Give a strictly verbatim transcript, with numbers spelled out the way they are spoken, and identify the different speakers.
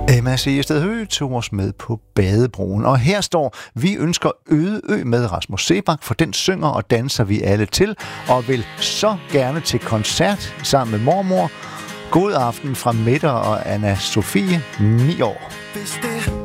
Speaker 1: Emma Sejested Høgh tog os med på Badebroen, og her står Vi ønsker Øde Ø med Rasmus Seebach, for den synger og danser vi alle til, og vil så gerne til koncert sammen med mormor. God aften fra Mette og Anna Sofie, ni år.